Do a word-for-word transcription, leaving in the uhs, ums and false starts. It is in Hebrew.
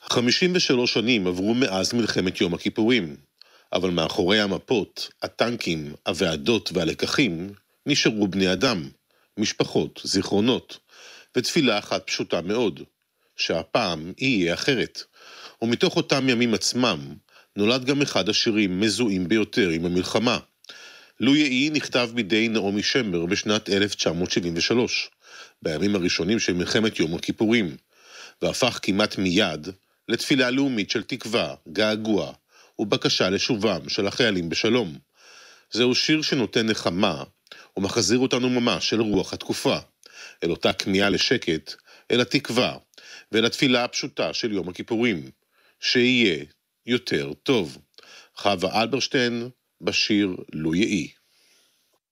חמישים ושלוש שנים עברו מאז מלחמת יום הכיפורים, אבל מאחורי המפות, הטנקים, הוועדות והלקחים נשארו בני אדם, משפחות, זיכרונות, ותפילה אחת פשוטה מאוד, שהפעם יהיה אחרת. ומתוך אותם ימים עצמם נולד גם אחד השירים מזוהים ביותר עם המלחמה. לו יהי נכתב בידי נעמי שמר בשנת אלף תשע מאות שבעים ושלוש, בימים הראשונים של מלחמת יום הכיפורים, והפך כמעט מיד לתפילה לאומית של תקווה, געגוע ובקשה לשובם של החיילים בשלום. זהו שיר שנותן נחמה ומחזיר אותנו ממש אל רוח התקופה, אל אותה כמיהה לשקט, אל התקווה ואל התפילה הפשוטה של יום הכיפורים, שיהיה יותר טוב. חווה אלברשטיין בשיר לו יהי.